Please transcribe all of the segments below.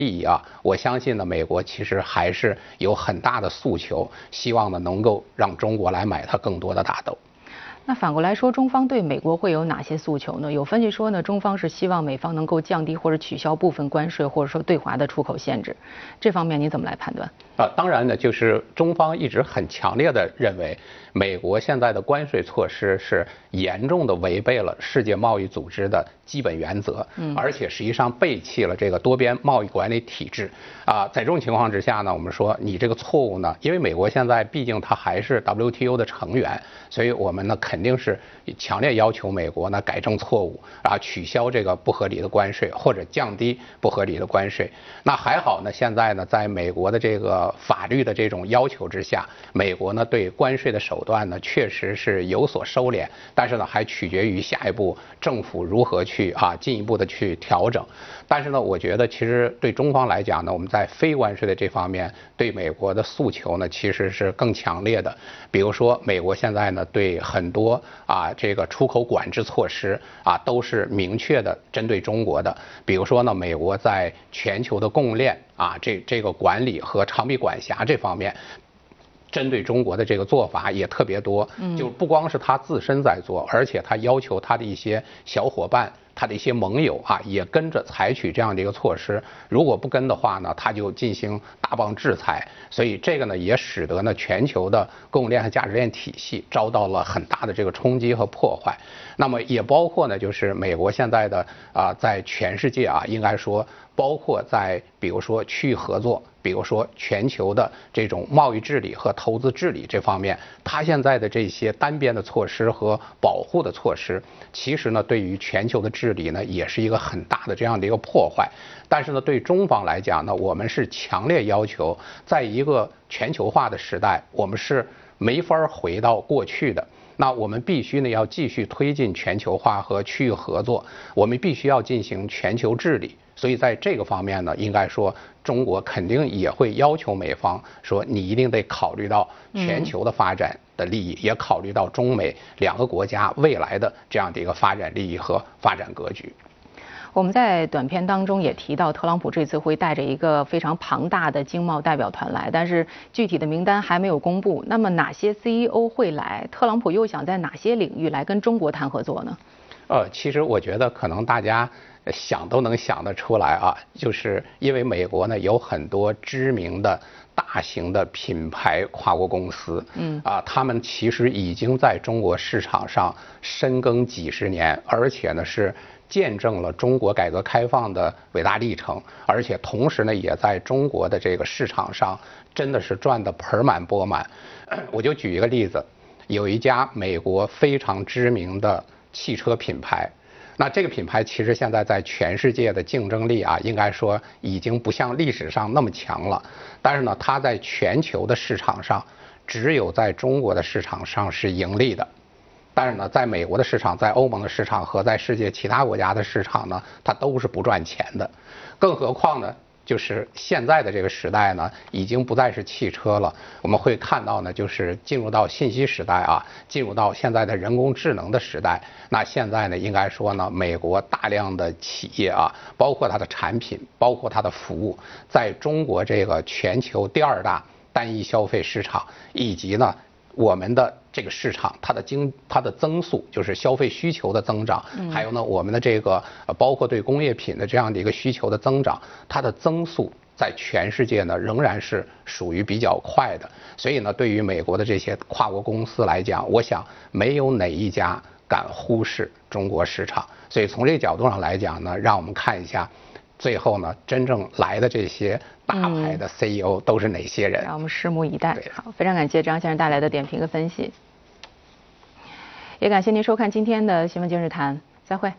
利益啊，我相信呢，美国其实还是有很大的诉求，希望呢能够让中国来买它更多的大豆。 那反过来说，中方对美国会有哪些诉求呢？有分析说呢，中方是希望美方能够降低或者取消部分关税，或者说对华的出口限制。这方面你怎么来判断？ 当然呢，就是中方一直很强烈的认为，美国现在的关税措施是严重的违背了世界贸易组织的基本原则，而且实际上背弃了这个多边贸易管理体制。在这种情况之下呢，我们说你这个错误呢，因为美国现在毕竟它还是 WTO 的成员，所以我们呢肯定是强烈要求美国呢改正错误，取消这个不合理的关税或者降低不合理的关税。那还好呢，现在呢，在美国的这个法律的这种要求之下，美国呢对关税的手段呢确实是有所收敛，但是呢还取决于下一步政府如何去进一步的去调整。但是呢，我觉得其实对中方来讲呢，我们在非关税的这方面对美国的诉求呢其实是更强烈的。比如说，美国现在呢对很多这个出口管制措施都是明确的针对中国的。比如说呢，美国在全球的供应链这个管理和长臂管辖这方面，针对中国的这个做法也特别多。就不光是他自身在做，而且他要求他的一些小伙伴，他的一些盟友也跟着采取这样的一个措施。如果不跟的话呢，他就进行大棒制裁。所以这个呢，也使得呢全球的供应链和价值链体系遭到了很大的这个冲击和破坏。那么也包括呢，就是美国现在的在全世界应该说，包括在比如说区域合作，比如说全球的这种贸易治理和投资治理这方面，它现在的这些单边的措施和保护的措施，其实呢对于全球的治理呢也是一个很大的这样的一个破坏。但是呢，对中方来讲呢，我们是强烈要求，在一个全球化的时代，我们是没法回到过去的。那我们必须呢要继续推进全球化和区域合作，我们必须要进行全球治理。所以在这个方面呢，应该说中国肯定也会要求美方说，你一定得考虑到全球的发展的利益，也考虑到中美两个国家未来的这样的一个发展利益和发展格局。 我们在短片当中也提到，特朗普这次会带着一个非常庞大的经贸代表团来，但是具体的名单还没有公布。那么哪些 CEO 会来？特朗普又想在哪些领域来跟中国谈合作呢？ 其实我觉得可能大家想都能想得出来就是因为美国呢有很多知名的大型的品牌跨国公司，他们其实已经在中国市场上深耕几十年，而且呢是见证了中国改革开放的伟大历程，而且同时呢也在中国的这个市场上真的是赚得盆满钵满。我就举一个例子，有一家美国非常知名的汽车品牌，那这个品牌其实现在在全世界的竞争力应该说已经不像历史上那么强了。但是呢，它在全球的市场上，只有在中国的市场上是盈利的。但是呢，在美国的市场、在欧盟的市场和在世界其他国家的市场呢，它都是不赚钱的。更何况呢，就是现在的这个时代呢，已经不再是汽车了。我们会看到呢，就是进入到信息时代进入到现在的人工智能的时代。那现在呢，应该说呢，美国大量的企业包括它的产品，包括它的服务，在中国这个全球第2大单一消费市场，以及呢我们的这个市场它的增速，就是消费需求的增长，还有呢我们的这个包括对工业品的这样的一个需求的增长，它的增速在全世界呢仍然是属于比较快的。所以呢，对于美国的这些跨国公司来讲，我想没有哪一家敢忽视中国市场。所以从这个角度上来讲呢，让我们看一下最后呢真正来的这些大牌的 CEO 都是哪些人？ 让我们拭目以待。好，非常感谢张先生带来的点评和分析，也感谢您收看今天的新闻今日谈，再会。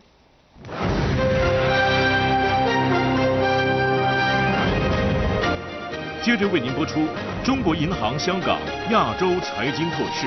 接着为您播出中国银行香港亚洲财经透视。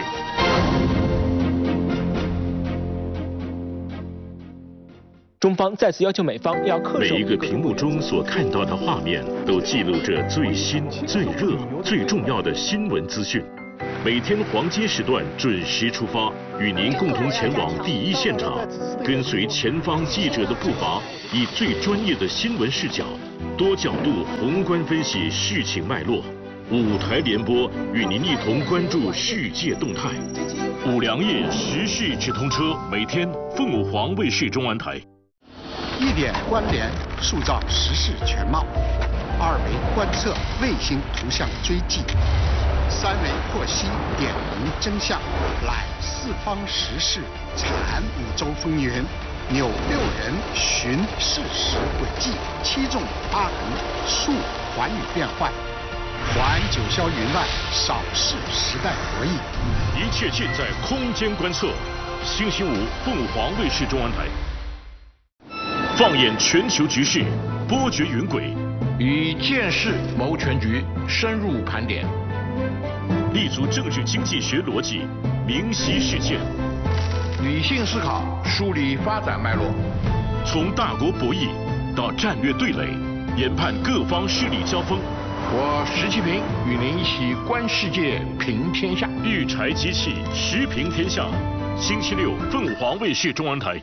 中方再次要求美方要恪守每一个屏幕中所看到的画面，都记录着最新、最热、最重要的新闻资讯。每天黄金时段准时出发，与您共同前往第一现场，跟随前方记者的步伐，以最专业的新闻视角， 多角度宏观分析事情脉络，五台联播与您一同关注世界动态。五粮液时事直通车，每天凤凰卫视中文台。 一点关联，塑造时事全貌；二维观测，卫星图像追迹；三维获悉，点明真相。揽四方时事，产五洲风云。扭六人，寻事实轨迹；七纵八横，述寰宇变幻。环九霄云外，扫视时代博弈。 一切尽在空间观测。星期五，凤凰卫视中文台。放眼全球局势，波谲云诡， 以见识谋全局，深入盘点， 立足政治经济学逻辑，明晰事件， 理性思考，梳理发展脉络， 从大国博弈到战略对垒，研判各方势力交锋。 我石其平与您一起观世界，评天下。 育柴机器，时评天下。星期六，凤凰卫视中文台。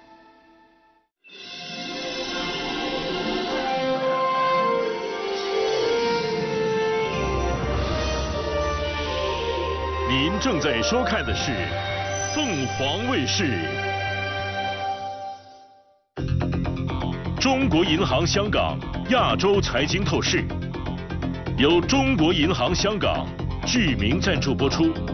您正在收看的是凤凰卫视。中国银行香港亚洲财经透视，由中国银行香港指名赞助播出。